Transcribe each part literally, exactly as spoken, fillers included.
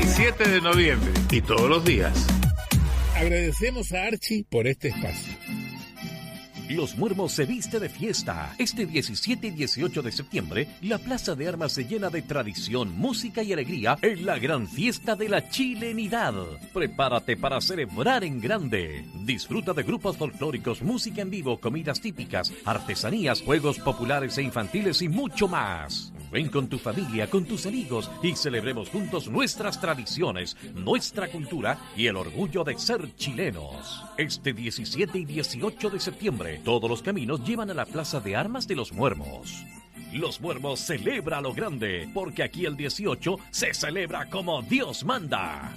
siete de noviembre y todos los días. Agradecemos a Archie por este espacio. Los Muermos se viste de fiesta. Este diecisiete y dieciocho de septiembre, la Plaza de Armas se llena de tradición, música y alegría en la gran fiesta de la chilenidad. Prepárate para celebrar en grande. Disfruta de grupos folclóricos, música en vivo, comidas típicas, artesanías, juegos populares e infantiles y mucho más. Ven con tu familia, con tus amigos y celebremos juntos nuestras tradiciones, nuestra cultura y el orgullo de ser chilenos. Este diecisiete y dieciocho de septiembre, todos los caminos llevan a la Plaza de Armas de los Muermos. Los Muermos celebra a lo grande, porque aquí el dieciocho se celebra como Dios manda.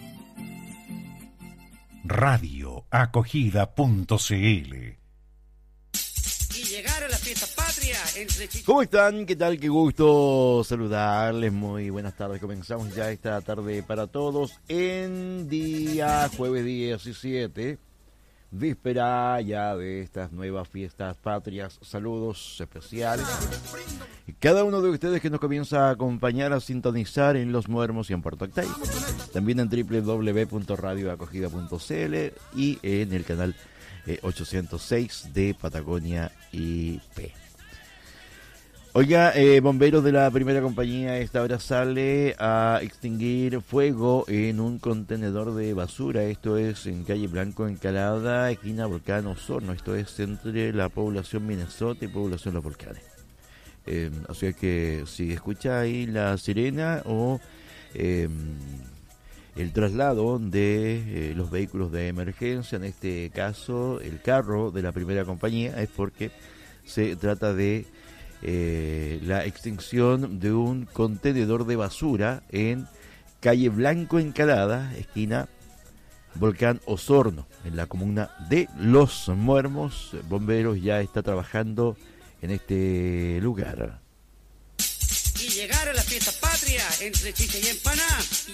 Radio Acogida punto cl. Llegaron las fiestas patrias entre chicos. ¿Cómo están? ¿Qué tal? Qué gusto saludarles. Muy buenas tardes. Comenzamos ya esta tarde para todos en día jueves diecisiete, víspera ya de estas nuevas fiestas patrias. Saludos especiales. Cada uno de ustedes que nos comienza a acompañar, a sintonizar en Los Muermos y en Puerto Octay. También en doble u doble u doble u punto radio acogida punto cl y en el canal Eh, ochocientos seis de Patagonia I P. Oiga, eh, bomberos de la primera compañía esta hora sale a extinguir fuego en un contenedor de basura. Esto es en calle Blanco Encalada, esquina Volcán Osorno. Esto es entre la población Minnesota y población Los Volcanes. Eh, así es que si escucha ahí la sirena o Eh, el traslado de eh, los vehículos de emergencia, en este caso el carro de la primera compañía, es porque se trata de eh, la extinción de un contenedor de basura en calle Blanco Encalada, esquina Volcán Osorno, en la comuna de Los Muermos. Bomberos ya está trabajando en este lugar. Y llegaron las fiestas patrias entre chicha y empaná.